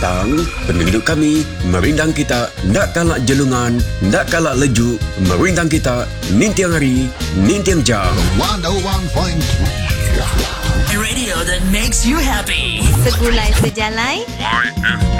datang, penduduk kami merindang kita, nak kalak jelungan, nak kalak lejuk, merindang kita, nintiang hari, nintiang jam. 101.3 Radio that makes you happy. Segulai sejalai. YFM.